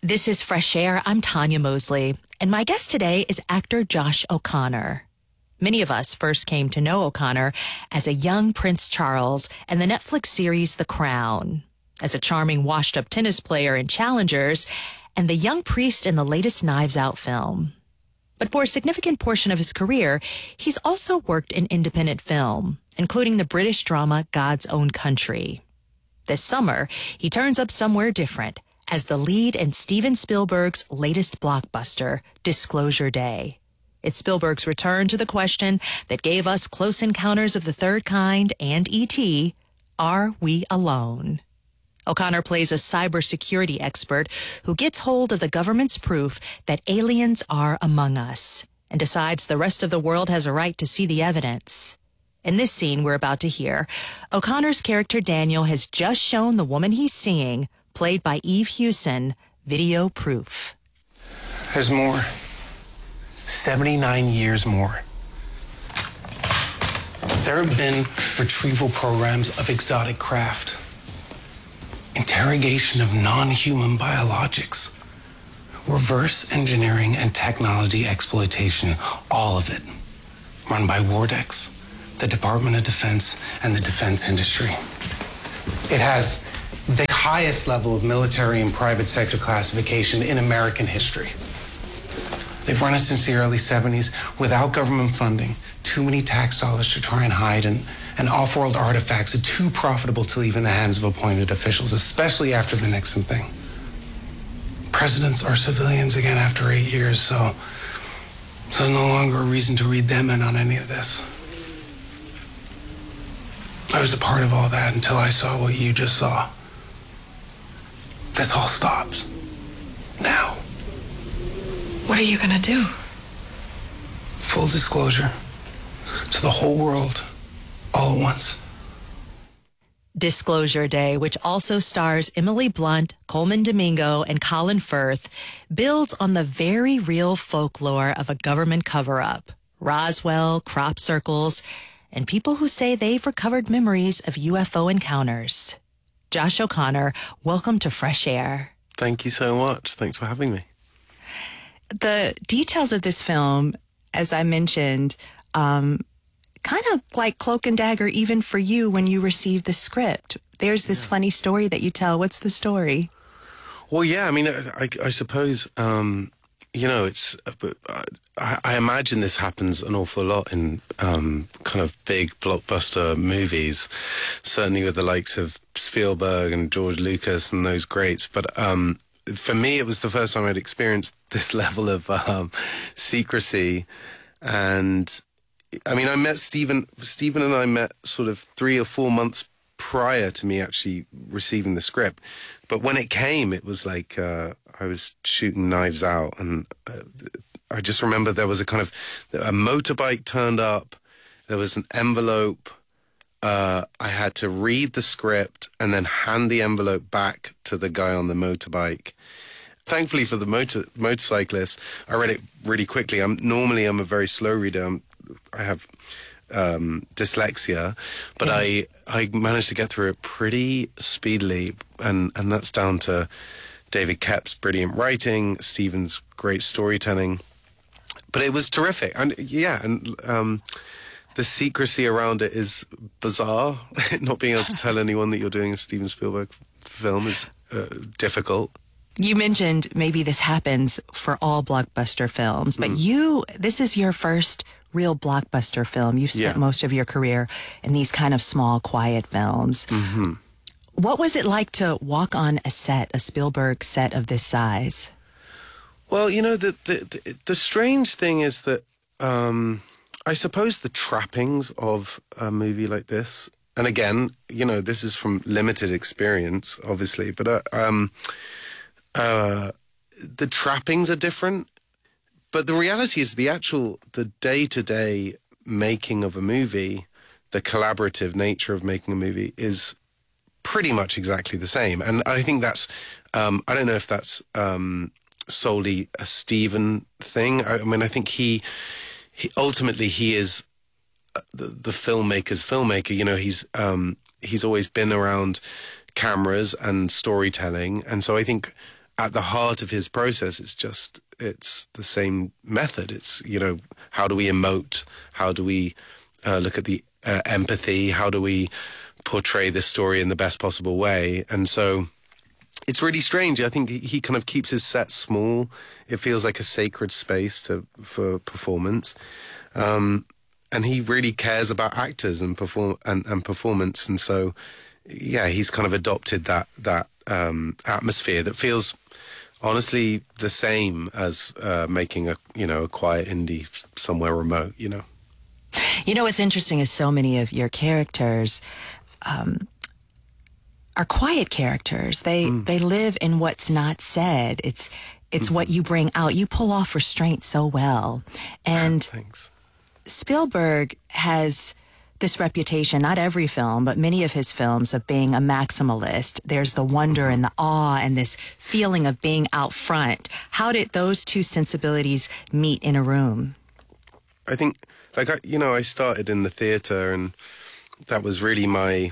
This is Fresh Air. I'm Tanya Mosley, and my guest today is actor Josh O'Connor. Many of us first came to know O'Connor as a young Prince Charles in the Netflix series The Crown, as a charming washed-up tennis player in Challengers, and the young priest in the latest Knives Out film. But for a significant portion of his career, he's also worked in independent film, including the British drama God's Own Country. This summer, he turns up somewhere different as the lead in Steven Spielberg's latest blockbuster, Disclosure Day. It's Spielberg's return to the question that gave us Close Encounters of the Third Kind and E.T., are we alone? O'Connor plays a cybersecurity expert who gets hold of the government's proof that aliens are among us and decides the rest of the world has a right to see the evidence. In this scene we're about to hear, O'Connor's character Daniel has just shown the woman he's seeing, played by Eve Hewson, video proof. There's more. 79 years more. There have been retrieval programs of exotic craft, interrogation of non-human biologics, reverse engineering and technology exploitation, all of it run by Wardex, the Department of Defense, and the defense industry. It has the highest level of military and private sector classification in American history. They've run it since the early 70s without government funding, too many tax dollars to try and hide, and off-world artifacts are too profitable to leave in the hands of appointed officials, especially after the Nixon thing. Presidents are civilians again after 8 years, so there's no longer a reason to read them in on any of this. I was a part of all that until I saw what you just saw. This all stops. Now. What are you gonna do? Full disclosure. To the whole world. All at once. Disclosure Day, which also stars Emily Blunt, Coleman Domingo, and Colin Firth, builds on the very real folklore of a government cover-up. Roswell, crop circles, and people who say they've recovered memories of UFO encounters. Josh O'Connor, welcome to Fresh Air. Thank you so much. Thanks for having me. The details of this film, as I mentioned, kind of like cloak and dagger even for you when you received the script. There's this funny story that you tell. What's the story? Well, yeah, I mean, I suppose, it's, I imagine this happens an awful lot in kind of big blockbuster movies, certainly with the likes of Spielberg and George Lucas and those greats. But for me, it was the first time I'd experienced this level of secrecy. And I mean, I met Steven and I met sort of 3 or 4 months prior to me actually receiving the script. But when it came, it was like I was shooting Knives Out, and I just remember there was a motorbike turned up, there was an envelope, I had to read the script and then hand the envelope back to the guy on the motorbike. Thankfully for the motorcyclist, I read it really quickly. I'm a very slow reader. I have dyslexia, but yes. I managed to get through it pretty speedily, and that's down to David Koepp's brilliant writing, Steven's great storytelling. But it was terrific, and the secrecy around it is bizarre. Not being able to tell anyone that you're doing a Steven Spielberg film is difficult. You mentioned maybe this happens for all blockbuster films, but this is your first real blockbuster film. You've spent most of your career in these kind of small, quiet films. Mm-hmm. What was it like to walk on a Spielberg set of this size? Well, the strange thing is that I suppose the trappings of a movie like this, and again, this is from limited experience, obviously, but the trappings are different. But the reality is the day-to-day making of a movie, the collaborative nature of making a movie is pretty much exactly the same. And I think that's, I don't know if that's solely a Steven thing. I mean, I think he ultimately is the filmmaker's filmmaker. He's always been around cameras and storytelling. And so I think at the heart of his process, it's the same method. It's, how do we emote? How do we look at the empathy? How do we portray this story in the best possible way? And so it's really strange. I think he kind of keeps his set small. It feels like a sacred space for performance. And he really cares about actors and performance. And so, yeah, he's kind of adopted that atmosphere that feels honestly the same as making a quiet indie somewhere remote. What's interesting is so many of your characters are quiet characters. They live in what's not said. It's what you bring out. You pull off restraint so well. And thanks. Spielberg has this reputation, not every film, but many of his films, of being a maximalist. There's the wonder and the awe and this feeling of being out front. How did those two sensibilities meet in a room? I think, I started in the theatre, and that was really my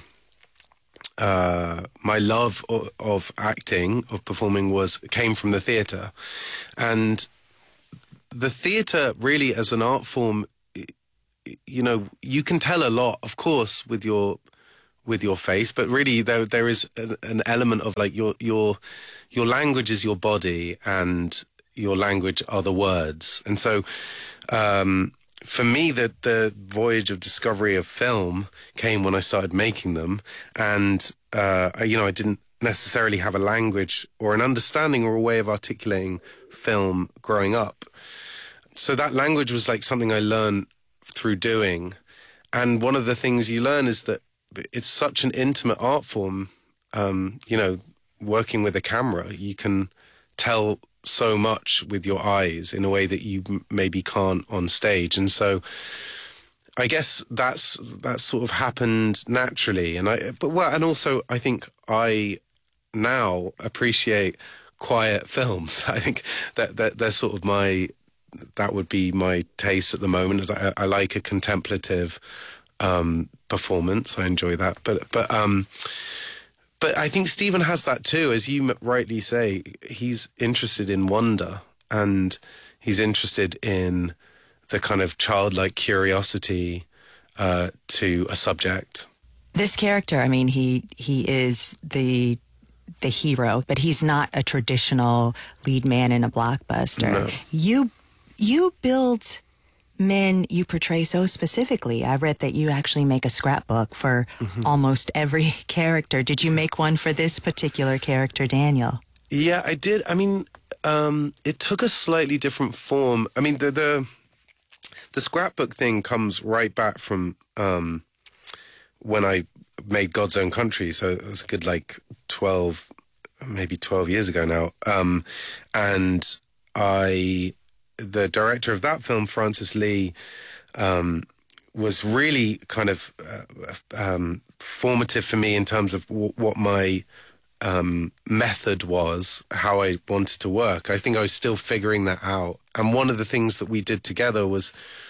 love of acting, of performing, came from the theatre. And the theatre really as an art form, you can tell a lot, of course, with your face, but really there is an element of your language is your body, and your language are the words. And so for me, the voyage of discovery of film came when I started making them, and I didn't necessarily have a language or an understanding or a way of articulating film growing up. So that language was something I learned through doing. And one of the things you learn is that it's such an intimate art form. Working with a camera, you can tell so much with your eyes in a way that you maybe can't on stage. And so I guess that sort of happened naturally. And also I think I now appreciate quiet films. I think that they're sort of that would be my taste at the moment. I like a contemplative performance. I enjoy that. But I think Steven has that too. As you rightly say, he's interested in wonder, and he's interested in the kind of childlike curiosity to a subject. This character, he is the hero, but he's not a traditional lead man in a blockbuster. No. You build men you portray so specifically. I read that you actually make a scrapbook for almost every character. Did you make one for this particular character, Daniel? Yeah, I did. It took a slightly different form. The scrapbook thing comes right back from when I made God's Own Country. So it was a good 12 years ago now. And the director of that film, Francis Lee, was really kind of formative for me in terms of what my method was, how I wanted to work. I think I was still figuring that out. And one of the things that we did together was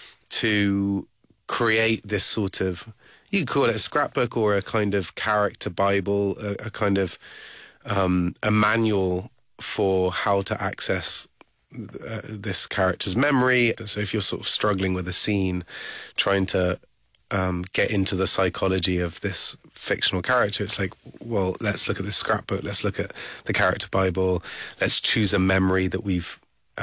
to create this sort of, you could call it a scrapbook or a kind of character Bible, a kind of a manual for how to access this character's memory. So if you're sort of struggling with a scene, trying to get into the psychology of this fictional character, it's let's look at this scrapbook, let's look at the character Bible, let's choose a memory that we've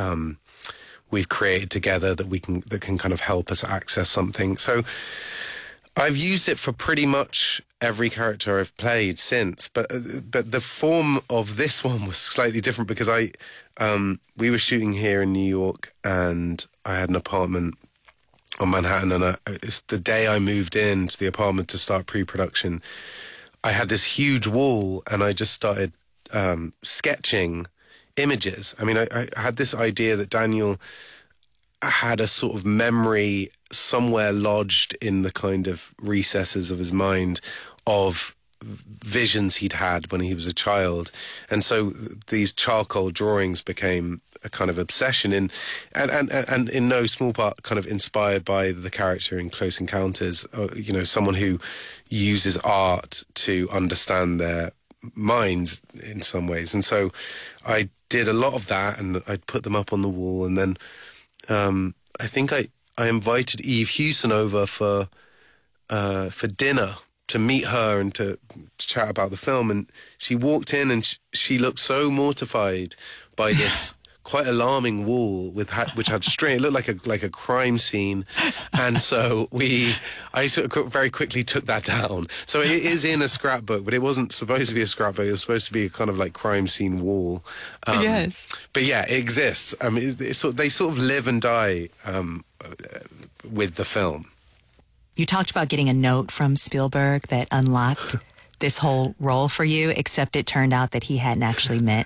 created together that can kind of help us access something. So I've used it for pretty much every character I've played since, but the form of this one was slightly different because we were shooting here in New York, and I had an apartment on Manhattan, and it's the day I moved into the apartment to start pre-production, I had this huge wall, and I just started sketching images. I had this idea that Daniel had a sort of memory somewhere lodged in the kind of recesses of his mind of visions he'd had when he was a child. And so these charcoal drawings became a kind of obsession and in no small part kind of inspired by the character in Close Encounters, someone who uses art to understand their mind in some ways. And so I did a lot of that, and I put them up on the wall. And then I think I invited Eve Hewson over for dinner to meet her and to chat about the film. And she walked in and she looked so mortified by this quite alarming wall which had string. It looked like a crime scene. And so I sort of very quickly took that down. So it is in a scrapbook, but it wasn't supposed to be a scrapbook. It was supposed to be a kind of like crime scene wall. Yes. But yeah, it exists. I mean, they sort of live and die with the film. You talked about getting a note from Spielberg that unlocked this whole role for you, except it turned out that he hadn't actually meant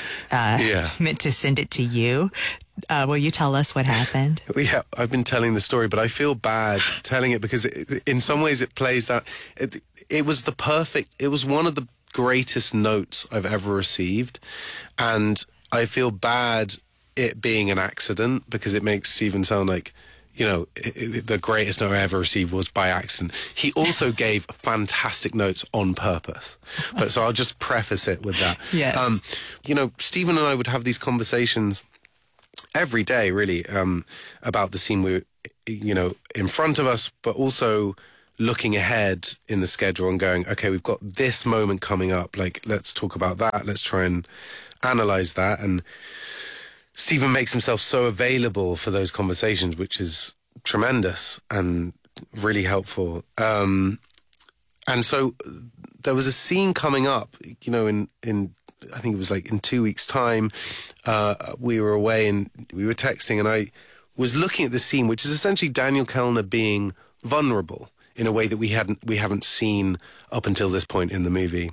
to send it to you. Will you tell us what happened? Yeah, I've been telling the story, but I feel bad telling it because in some ways it plays out. It was one of the greatest notes I've ever received. And I feel bad it being an accident because it makes Stephen sound like, you know, the greatest note I ever received was by accident. He also gave fantastic notes on purpose. But so I'll just preface it with that. Yes. You know, Stephen and I would have these conversations every day, really, about the scene we, you know, in front of us, but also looking ahead in the schedule and going, okay, we've got this moment coming up. Like, let's talk about that. Let's try and analyze that. And Stephen makes himself so available for those conversations, which is tremendous and really helpful. And so there was a scene coming up, you know, in I think it was like in 2 weeks' time. We were away and we were texting, and I was looking at the scene, which is essentially Daniel Kellner being vulnerable in a way that we haven't seen up until this point in the movie.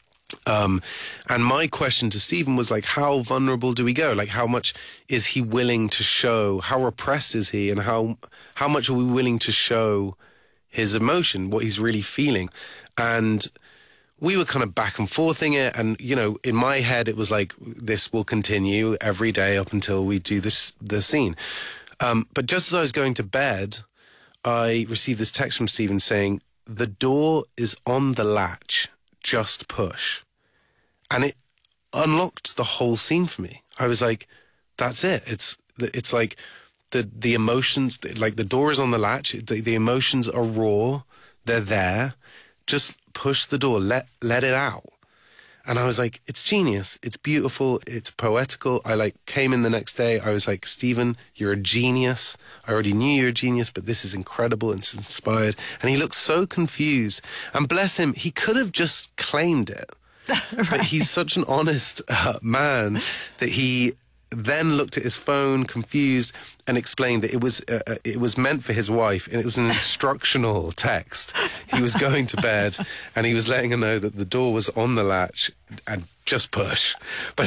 And my question to Stephen was like, how vulnerable do we go? Like, how much is he willing to show? How repressed is he? And how much are we willing to show his emotion, what he's really feeling? And we were kind of back and forthing it. And, you know, in my head, it was like, this will continue every day up until we do the scene. But just as I was going to bed, I received this text from Stephen saying, the door is on the latch, just push. And it unlocked the whole scene for me. I was like, that's it. It's like the emotions, like the door is on the latch. The emotions are raw. They're there. Just push the door. Let it out. And I was like, it's genius. It's beautiful. It's poetical. I came in the next day. I was like, Stephen, you're a genius. I already knew you're a genius, but this is incredible. It's inspired. And he looked so confused. And bless him, he could have just claimed it. Right. But he's such an honest man that he then looked at his phone, confused, and explained that it was meant for his wife, and it was an instructional text. He was going to bed, and he was letting her know that the door was on the latch and just push. But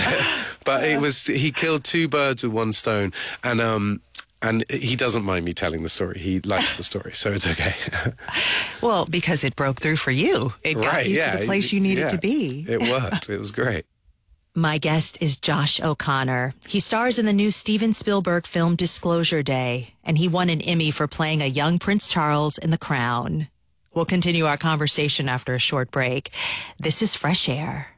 he killed two birds with one stone, and he doesn't mind me telling the story. He likes the story, so it's okay. Well, because it broke through for you. It got you to the place you needed to be. It worked. It was great. My guest is Josh O'Connor. He stars in the new Steven Spielberg film Disclosure Day, and he won an Emmy for playing a young Prince Charles in The Crown. We'll continue our conversation after a short break. This is Fresh Air.